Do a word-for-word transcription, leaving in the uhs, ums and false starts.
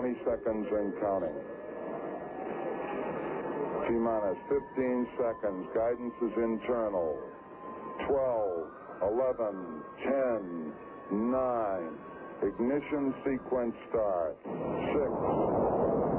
twenty seconds and counting. T-minus fifteen seconds. Guidance is internal. twelve, eleven, ten, nine. Ignition sequence start. six,